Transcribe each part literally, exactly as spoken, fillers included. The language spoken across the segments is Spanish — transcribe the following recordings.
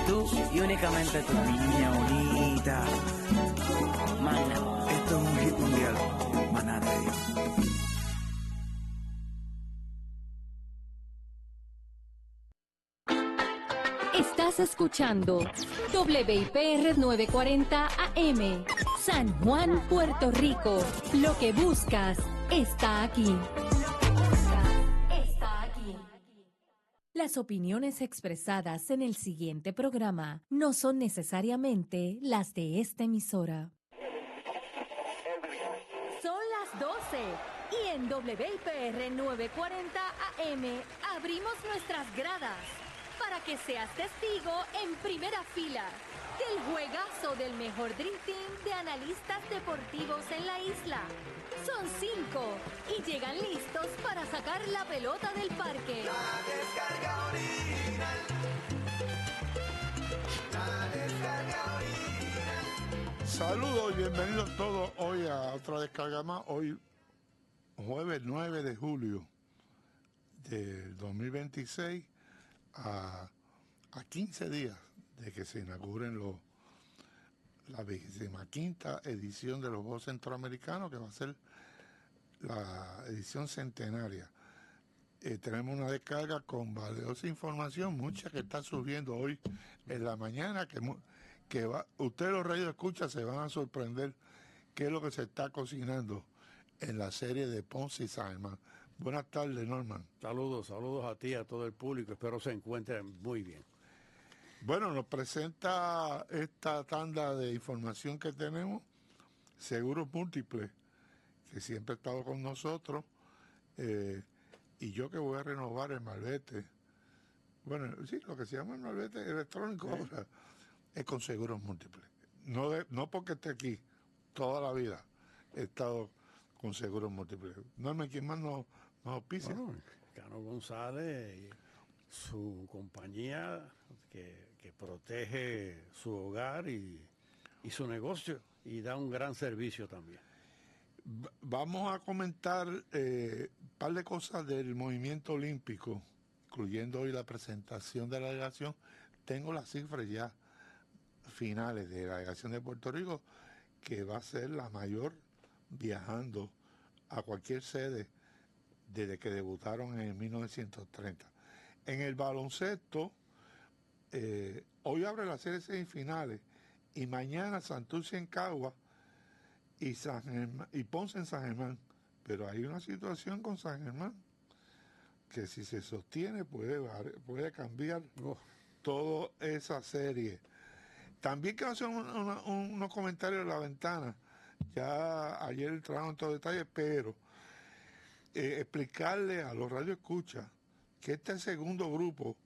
Tú y únicamente tú. Niña bonita. Magna. Esto es un hit mundial. Maná Radio. Estás escuchando W I P R nueve cuarenta A M, San Juan, Puerto Rico. Lo que buscas está aquí. Está aquí. Las opiniones expresadas en el siguiente programa no son necesariamente las de esta emisora. Son las doce y en W I P R nueve cuarenta A M abrimos nuestras gradas para que seas testigo en primera fila del juegazo del mejor Dream Team de analistas deportivos en la isla. Son cinco y llegan listos para sacar la pelota del parque. La descarga original. La descarga original. Saludos y bienvenidos todos hoy a otra descarga más. Hoy, jueves nueve de julio del dos mil veintiséis, a, a quince días de que se inauguren los, la vigésima quinta edición de los Juegos Centroamericanos, que va a ser la edición centenaria. Eh, tenemos una descarga con valiosa información, mucha que está subiendo hoy en la mañana, que, que va, ustedes los radios escucha se van a sorprender qué es lo que se está cocinando en la serie de Ponce y Salman. Buenas tardes, Norman. Saludos, saludos a ti, a todo el público. Espero se encuentren muy bien. Bueno, nos presenta esta tanda de información que tenemos, Seguros Múltiples, que siempre ha estado con nosotros, eh, y yo que voy a renovar el malvete. Bueno, sí, lo que se llama el malvete electrónico sí. Ahora es con Seguros Múltiples. No, de, no porque esté aquí, toda la vida he estado con Seguros Múltiples. Norman, ¿quién más nos, nos auspicia? Bueno, Cano González y su compañía que, que protege su hogar y, y su negocio y da un gran servicio también. Vamos a comentar un eh, par de cosas del movimiento olímpico, incluyendo hoy la presentación de la delegación. Tengo las cifras ya finales de la delegación de Puerto Rico, que va a ser la mayor viajando a cualquier sede desde que debutaron en mil novecientos treinta. En el baloncesto, eh, hoy abre la serie semifinales y mañana Santurce en Cagua y, San Germán, y Ponce en San Germán. Pero hay una situación con San Germán que si se sostiene puede, puede cambiar oh. toda esa serie. También quiero hacer un, una, unos comentarios de la ventana. Ya ayer entraron en todo detalle, pero eh, explicarle a los radioescuchas que este segundo grupo,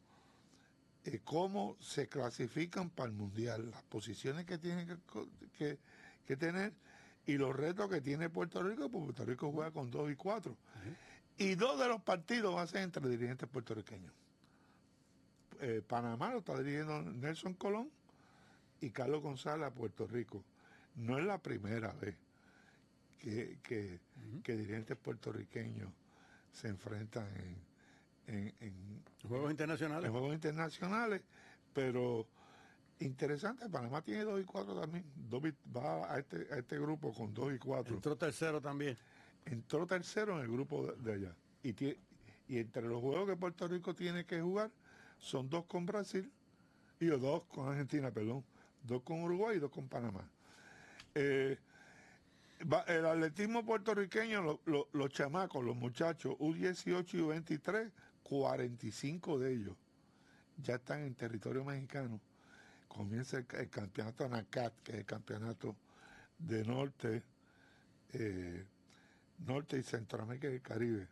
eh, cómo se clasifican para el Mundial, las posiciones que tienen que, que, que tener y los retos que tiene Puerto Rico, porque Puerto Rico juega con dos y cuatro. Uh-huh. Y dos de los partidos van a ser entre dirigentes puertorriqueños. Eh, Panamá lo está dirigiendo Nelson Colón y Carlos González a Puerto Rico. No es la primera vez que, que, uh-huh. que dirigentes puertorriqueños se enfrentan en, en, en juegos internacionales. En juegos internacionales, pero interesante, Panamá tiene dos y cuatro también. Dos, va a este, a este grupo con dos y cuatro. Entró tercero también. Entró tercero en el grupo de, de allá. Y, tie, y entre los juegos que Puerto Rico tiene que jugar son dos con Brasil y dos con Argentina, perdón. Dos con Uruguay y dos con Panamá. Eh, va, el atletismo puertorriqueño, lo, lo, los chamacos, los muchachos, U dieciocho y U veintitrés, cuarenta y cinco de ellos ya están en territorio mexicano. Comienza el, el campeonato ANACAT, que es el campeonato de Norte, eh, Norte y Centroamérica y el Caribe.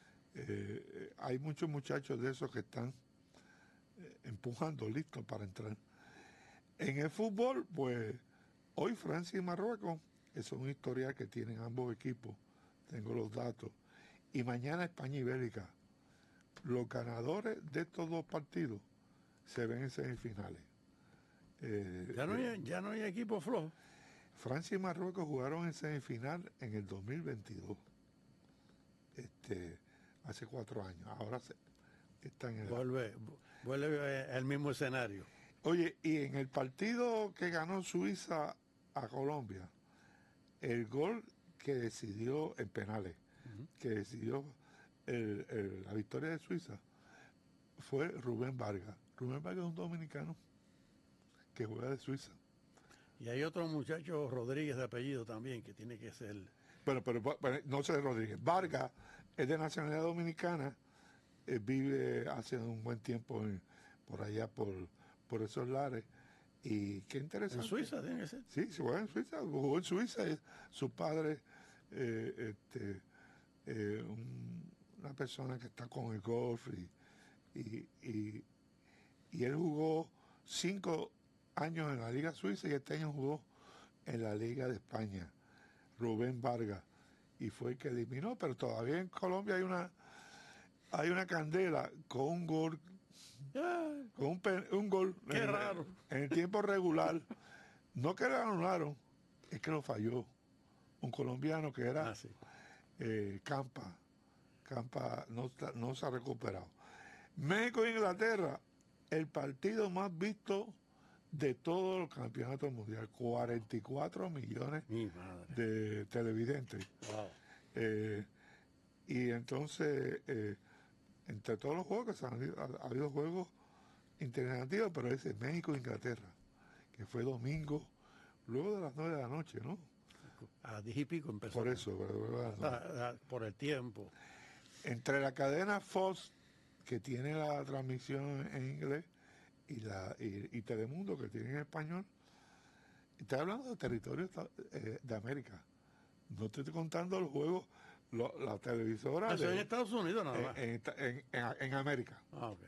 Eh, hay muchos muchachos de esos que están eh, empujando, listos para entrar. En el fútbol, pues, hoy Francia y Marruecos, eso es un historial que tienen ambos equipos, tengo los datos, y mañana España y Bélgica. Los ganadores de estos dos partidos se ven en semifinales. Eh, ya, no hay, ya no hay equipo flojo. Francia y Marruecos jugaron en semifinal en el dos mil veintidós, este, hace cuatro años. Ahora se, están en el... Vuelve, vuelve el mismo escenario. Oye, y en el partido que ganó Suiza a Colombia, el gol que decidió en penales, que decidió el- el- la victoria de Suiza, fue Rubén Vargas. Rubén Vargas es un dominicano que juega de Suiza. Y hay otro muchacho Rodríguez de apellido también, que tiene que ser... Bueno, pero, pero no sé Rodríguez. Vargas es de nacionalidad dominicana, eh, vive hace un buen tiempo en- por allá, por, por esos lares. Y qué interesante. En Suiza tiene que ser. Sí, se juega en Suiza, jugó en Suiza. eh, Su padre, eh, este, eh, un- una persona que está con el golf y, y, y, y él jugó cinco años en la Liga Suiza y este año jugó en la Liga de España, Rubén Vargas, y fue el que eliminó, pero todavía en Colombia hay una hay una candela con un gol, Ay, con un, pe- un gol Qué en, raro. en el tiempo regular, no que le anularon, es que lo falló un colombiano que era ah, sí. eh, Campa. Campa no, está- no se ha recuperado. México e Inglaterra, el partido más visto de todos los campeonatos mundiales, cuarenta y cuatro millones Mi madre. de televidentes. Wow. Eh, y entonces, eh, entre todos los juegos que se han habido, ha, ha habido juegos internativos, pero ese México e Inglaterra, que fue domingo, luego de las nueve de la noche, ¿no? A diez y pico empezó. Por eso, pero luego de las nueve. Ah, ah, por el tiempo. Entre la cadena Fox, que tiene la transmisión en inglés, y la y, y Telemundo, que tiene en español, estoy hablando de territorio esta- eh, de América. No te estoy contando los juegos, lo- la televisora Eso de- en Estados Unidos nada más. en, en- en- en América, Ah, ok.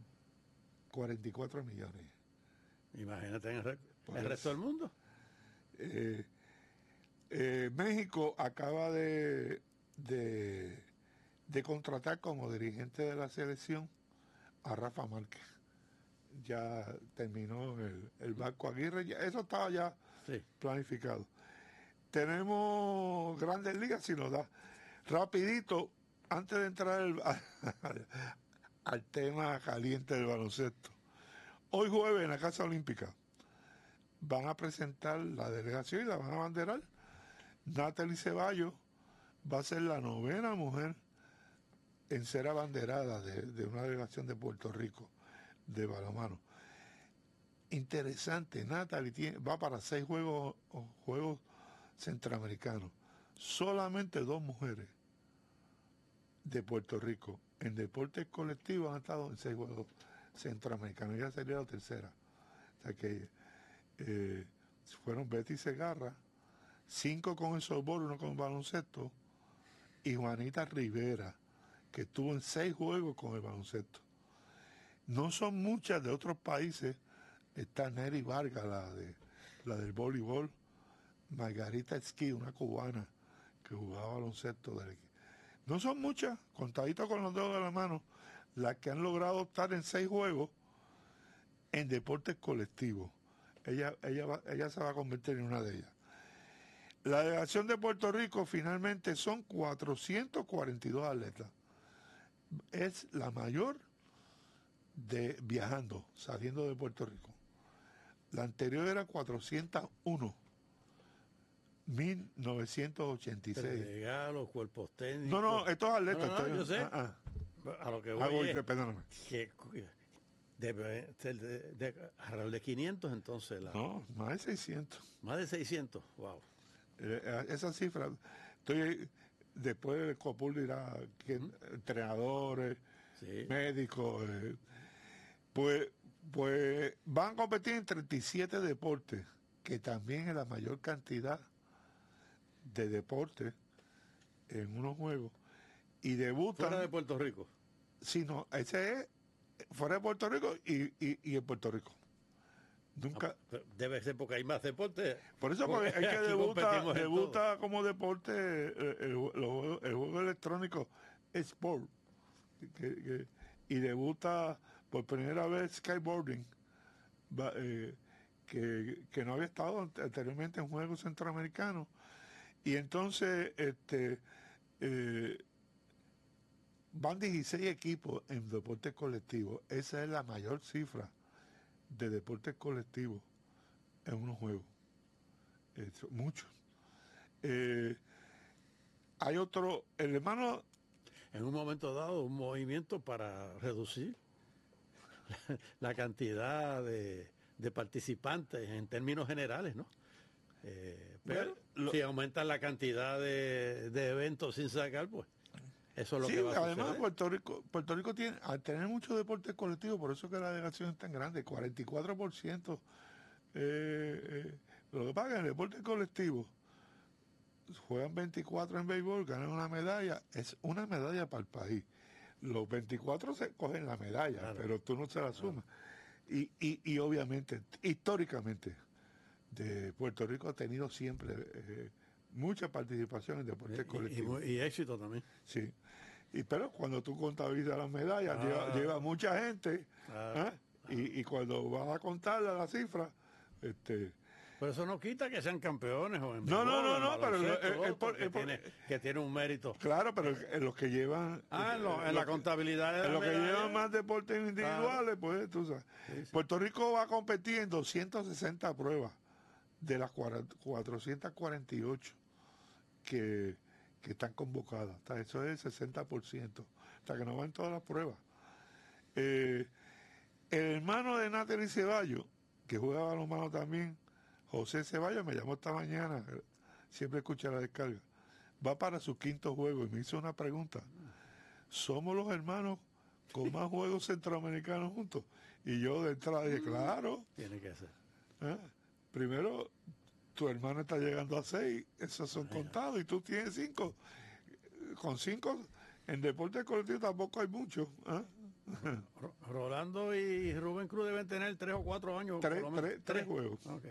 cuarenta y cuatro millones. Imagínate en el, re- Por el eso. resto del mundo. Eh, eh, México acaba de, de, de contratar como dirigente de la selección a Rafa Márquez. Ya terminó el, el Barco Aguirre, ya- eso estaba ya Sí. planificado. Tenemos grandes ligas, si nos da. Rapidito, antes de entrar al, al, al tema caliente del baloncesto. Hoy jueves en la Casa Olímpica van a presentar la delegación y la van a abanderar. Natalie Ceballos va a ser la novena mujer en ser abanderada de, de una delegación de Puerto Rico de balonmano. Interesante, Natalie tiene, va para seis juegos, o juegos centroamericanos. Solamente dos mujeres de Puerto Rico en deportes colectivos han estado en seis juegos centroamericanos. Ella sería la tercera. O sea que eh, fueron Betty Segarra, cinco con el softball, uno con el baloncesto, y Juanita Rivera, que estuvo en seis juegos con el baloncesto. No son muchas de otros países. Está Neri Vargas, la, de, la del voleibol, Margarita Esquí, una cubana que jugaba baloncesto del equipo. No son muchas, contaditas con los dedos de la mano, las que han logrado estar en seis juegos en deportes colectivos. Ella, ella, va- ella se va a convertir en una de ellas. La delegación de Puerto Rico finalmente son cuatrocientos cuarenta y dos atletas. Es la mayor de viajando, saliendo de Puerto Rico. La anterior era cuatrocientos uno, mil novecientos ochenta y seis. Regalos, cuerpos técnicos. No, no, estos atletas. No, no, no, estoy- yo sé. ah, ah. A lo que Ah, voy voy, es perdóname. que debe ser de, de, alrededor de quinientos entonces. La, No, más de seiscientos. Más de seiscientos. Wow. Eh, eh, esa cifra, estoy, después el COPUL dirá que entrenadores, Sí. médicos, eh, pues, pues van a competir en treinta y siete deportes, que también es la mayor cantidad de deportes en unos juegos, y debutan, Fuera de Puerto Rico. sí, no, ese es fuera de Puerto Rico y, y, y en Puerto Rico. Nunca, Pero Debe ser porque hay más deportes. por eso porque Porque es que aquí debuta, competimos en debuta como deporte eh, el, ju- los juegos- el juego electrónico Sport, que- que- y debuta por primera vez skateboarding, va, eh, que, que no había estado ante- anteriormente en juegos centroamericanos. Y entonces este eh, van dieciséis equipos en deportes colectivos. Esa es la mayor cifra de deportes colectivos en unos juegos. Eso, muchos. Eh, hay otro, el hermano... En un momento dado, un movimiento para reducir la, la cantidad de, de participantes en términos generales, ¿no? Eh, pero Bueno, lo- si aumentan la cantidad de, de eventos sin sacar, pues eso es lo Sí, que va a además suceder. Puerto Rico, Puerto Rico tiene, al tener muchos deportes colectivos, por eso que la delegación es tan grande, cuarenta y cuatro por ciento. Eh, eh, lo que pasa es que en el deporte colectivo juegan veinticuatro en béisbol, ganan una medalla, es una medalla para el país. Los veinticuatro se cogen la medalla, Claro. pero tú no se la sumas. Y, y, y obviamente, históricamente, de Puerto Rico ha tenido siempre eh, mucha participación en deportes Y- y, colectivos. muy- y éxito también. Sí. Y pero cuando tú contabilizas las medallas, Ah. lleva, lleva mucha gente, Claro. ¿eh? y, y cuando vas a contar la cifra, este, Pero eso no quita que sean campeones o en No, no, béisbol, no, en no, pero baloncesto, el- lo el otro, por- que, el por- tiene, que tiene un mérito. claro, pero en los que llevan, Ah, en, lo- en en la los que- contabilidad de en la los que medalla. llevan más deportes individuales, pues tú sabes. Sí, sí. Puerto Rico va a competir en doscientas sesenta pruebas de las cuarenta cuatrocientas cuarenta y ocho que, que están convocadas. O sea, eso es el sesenta por ciento. O sea, que no van todas las pruebas. Eh, el hermano de Natalie Ceballos, que juega balonmano también, José Ceballos, me llamó esta mañana, eh, siempre escucha la descarga, va para su quinto juego y me hizo una pregunta. ¿Somos los hermanos con más juegos centroamericanos juntos? Y yo de entrada dije, claro. Tiene que ser. ¿eh? Primero, tu hermano está llegando a seis, esos son contados, y tú tienes cinco. Con cinco, en deporte colectivo tampoco hay mucho. ¿eh? Ro- Rolando y Rubén Cruz deben tener tres o cuatro años. por Tres, lo menos. tres, tres juegos. Ok.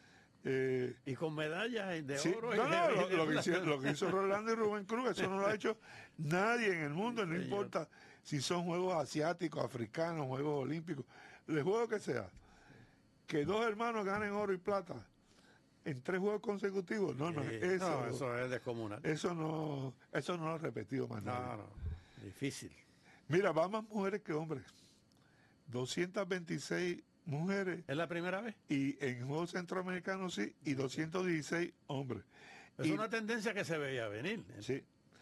Eh, Y con medallas de sí, oro. y no, de- no, y lo, de lo que plata. hizo, lo que hizo Rolando y Rubén Cruz, eso no lo ha hecho nadie en el mundo, no señor. importa si son juegos asiáticos, africanos, juegos olímpicos, el juego que sea. Que dos hermanos ganen oro y plata en tres juegos consecutivos, no, no, Sí, eso, no, eso es descomunal. eso no, eso no lo ha repetido más nadie. No, no, difícil. Mira, va más mujeres que hombres. doscientas veintiséis mujeres ¿Es la primera vez? y en Juegos Centroamericanos sí, y doscientos dieciséis hombres. Es Y- una tendencia que se veía venir. Sí.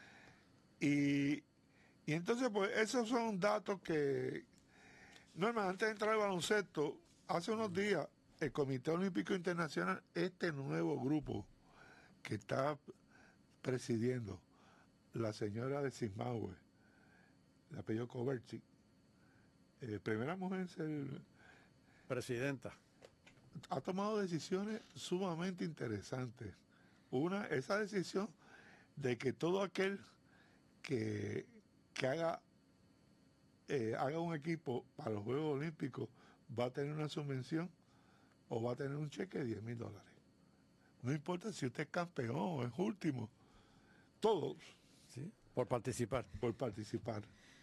Y, y entonces, pues, esos son datos que, Norma, antes de entrar al baloncesto, hace unos días, el Comité Olímpico Internacional, este nuevo grupo que está presidiendo la señora de Zimbabue, el apellido Koverchik, eh, primera mujer en ser, Presidenta. ha tomado decisiones sumamente interesantes. Una, esa decisión de que todo aquel que, que haga, eh, haga un equipo para los Juegos Olímpicos va a tener una subvención o va a tener un cheque de diez mil dólares. No importa si usted es campeón o es último, todos ¿Sí? Por participar. por participar.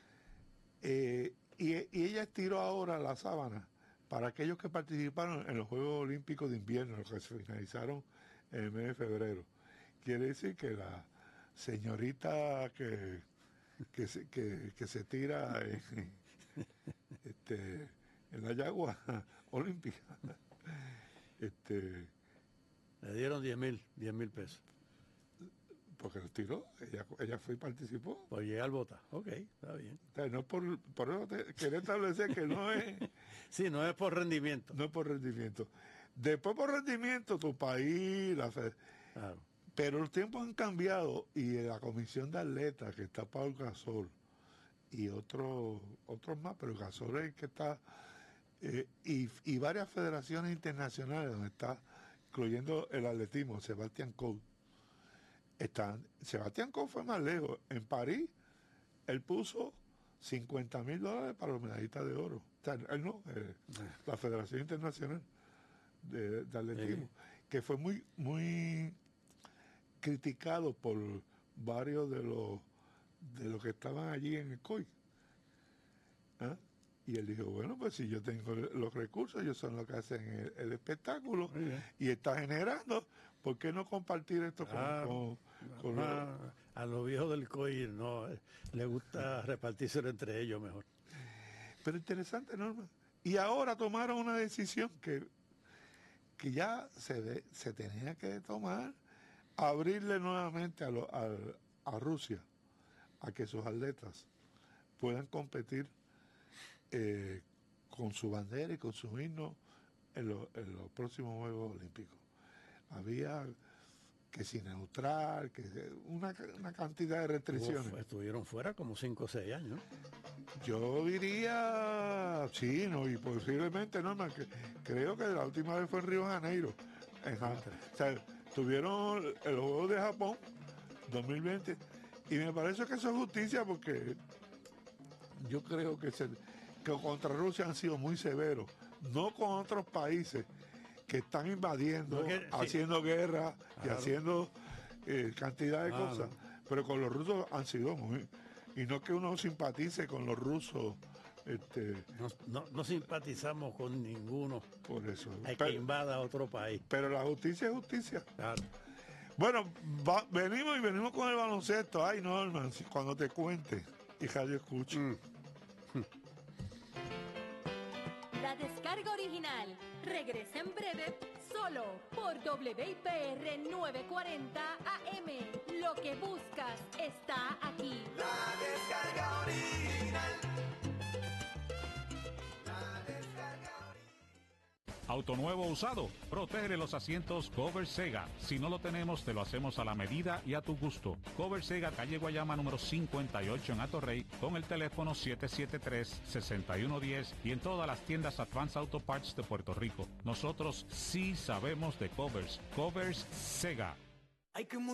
Eh, y, y ella estiró ahora la sábana para aquellos que participaron en los Juegos Olímpicos de Invierno, los que se finalizaron en el mes de febrero. Quiere decir que la señorita que, que, se, que, que se tira en, este, en la yagua olímpica, este, Le dieron diez mil, diez mil pesos. porque lo tiró, ella, ella fue y participó. Por llegar al bota. Ok, está bien. O sea, no por, por eso te, quería establecer que no es, Sí, no es por rendimiento. no es por rendimiento. Después por rendimiento, tu país, la fe- Claro. pero los tiempos han cambiado y la comisión de atletas que está Paul Gasol y otros otros más, pero Gasol es el que está, eh, y, y varias federaciones internacionales donde está, incluyendo el atletismo, Sebastián Coe. Están, Sebastián Coe fue más lejos. En París, él puso cincuenta mil dólares para los medallistas de oro. O sea, él no, eh, la Federación Internacional de, de Atletismo, que fue muy, muy criticado por varios de los de los que estaban allí en el C O I. ¿Ah? Y él dijo, bueno, pues si yo tengo los recursos, ellos son los que hacen el, el espectáculo Muy bien. y está generando, ¿por qué no compartir esto con, Ah, con- con los- Ah, a los viejos del C O I no, eh, le gusta repartírselo entre ellos mejor. Pero interesante, Norma, Y ahora tomaron una decisión que, que ya se, de- se tenía que tomar, abrirle nuevamente a, lo- al- a Rusia a que sus atletas puedan competir eh, con su bandera y con su himno en, lo- en los próximos Juegos Olímpicos. Había que si neutral, que una, una cantidad de restricciones. Uf, estuvieron fuera como cinco o seis años. Yo diría sí, no, y posiblemente no, más que creo que la última vez fue en Río de Janeiro. En Ja- o sea, tuvieron el Juego de Japón dos mil veinte y me parece que eso es justicia porque yo creo que, se, que contra Rusia han sido muy severos, no con otros países que están invadiendo, No, que- sí. haciendo guerra y Claro. haciendo eh, cantidad de Ah, cosas, pero con los rusos han sido muy... Y no que uno simpatice con los rusos, este, No, no, no simpatizamos con ninguno por eso. hay que Pero, invada a otro país. pero la justicia es justicia. Claro. Bueno, va- venimos y venimos con el baloncesto. Ay, Norman, si- cuando te cuente y Radio escuche. Mm. La descarga original regresa en breve solo por W I P R novecientos cuarenta A M. Lo que buscas está aquí. La descarga original. La descarga original. Auto nuevo o usado, protege los asientos Cover Sega. Si no lo tenemos, te lo hacemos a la medida y a tu gusto. Cover Sega, calle Guayama número cincuenta y ocho en Atorrey, con el teléfono siete siete tres, seis uno uno cero y en todas las tiendas Advance Auto Parts de Puerto Rico. Nosotros sí sabemos de covers. Covers Sega. Hay que